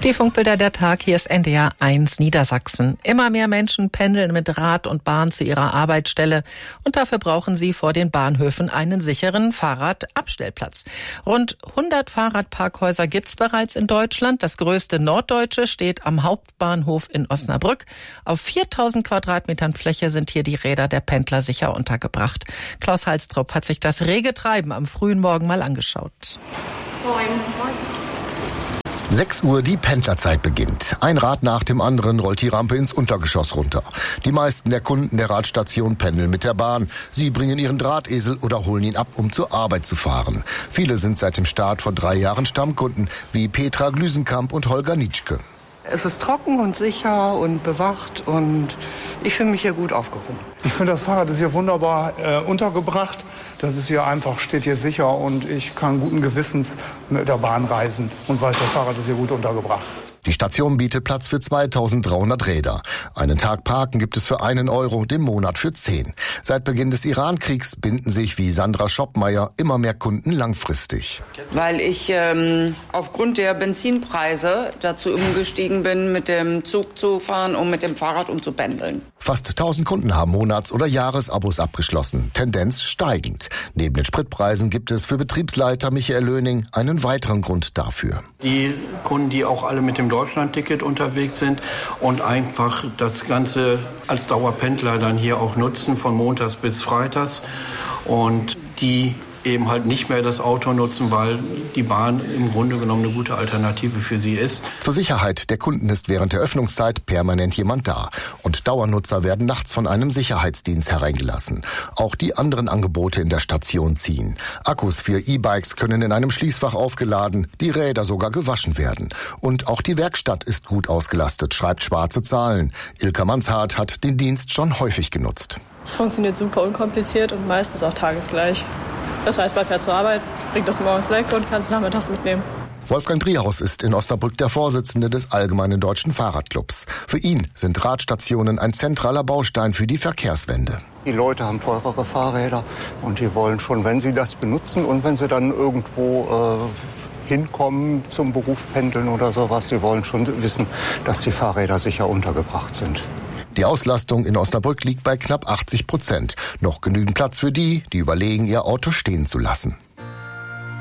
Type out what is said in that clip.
Die Funkbilder der Tag, hier ist NDR 1 Niedersachsen. Immer mehr Menschen pendeln mit Rad und Bahn zu ihrer Arbeitsstelle und dafür brauchen sie vor den Bahnhöfen einen sicheren Fahrradabstellplatz. Rund 100 Fahrradparkhäuser gibt's bereits in Deutschland. Das größte norddeutsche steht am Hauptbahnhof in Osnabrück. Auf 4000 Quadratmetern Fläche sind hier die Räder der Pendler sicher untergebracht. Klaus Halstrup hat sich das rege Treiben am frühen Morgen mal angeschaut. Moin. 6 Uhr, die Pendlerzeit beginnt. Ein Rad nach dem anderen rollt die Rampe ins Untergeschoss runter. Die meisten der Kunden der Radstation pendeln mit der Bahn. Sie bringen ihren Drahtesel oder holen ihn ab, um zur Arbeit zu fahren. Viele sind seit dem Start vor 3 Jahren Stammkunden, wie Petra Glüsenkamp und Holger Nitschke. Es ist trocken und sicher und bewacht und ich fühle mich hier gut aufgehoben. Ich finde, das Fahrrad ist hier wunderbar untergebracht. Das ist hier einfach, steht hier sicher und ich kann guten Gewissens mit der Bahn reisen und weiß, das Fahrrad ist hier gut untergebracht. Die Station bietet Platz für 2300 Räder. Einen Tag parken gibt es für 1 Euro, den Monat für 10. Seit Beginn des Iran-Kriegs binden sich, wie Sandra Schoppmeier, immer mehr Kunden langfristig. Weil ich aufgrund der Benzinpreise dazu umgestiegen bin, mit dem Zug zu fahren und mit dem Fahrrad zu pendeln. Fast 1000 Kunden haben Monats- oder Jahresabos abgeschlossen. Tendenz steigend. Neben den Spritpreisen gibt es für Betriebsleiter Michael Löning einen weiteren Grund dafür. Die Kunden, die auch alle mit dem Deutschlandticket unterwegs sind und einfach das Ganze als Dauerpendler dann hier auch nutzen, von montags bis freitags. Und die eben halt nicht mehr das Auto nutzen, weil die Bahn im Grunde genommen eine gute Alternative für sie ist. Zur Sicherheit der Kunden ist während der Öffnungszeit permanent jemand da. Und Dauernutzer werden nachts von einem Sicherheitsdienst hereingelassen. Auch die anderen Angebote in der Station ziehen. Akkus für E-Bikes können in einem Schließfach aufgeladen, die Räder sogar gewaschen werden. Und auch die Werkstatt ist gut ausgelastet, schreibt Schwarze Zahlen. Ilka Manshardt hat den Dienst schon häufig genutzt. Es funktioniert super unkompliziert und meistens auch tagesgleich. Das heißt, man fährt zur Arbeit, bringt das morgens weg und kann es nachmittags mitnehmen. Wolfgang Driehaus ist in Osnabrück der Vorsitzende des Allgemeinen Deutschen Fahrradclubs. Für ihn sind Radstationen ein zentraler Baustein für die Verkehrswende. Die Leute haben teurere Fahrräder und die wollen schon, wenn sie das benutzen und wenn sie dann irgendwo hinkommen zum Beruf pendeln oder sowas, sie wollen schon wissen, dass die Fahrräder sicher untergebracht sind. Die Auslastung in Osnabrück liegt bei knapp 80%. Noch genügend Platz für die, die überlegen, ihr Auto stehen zu lassen.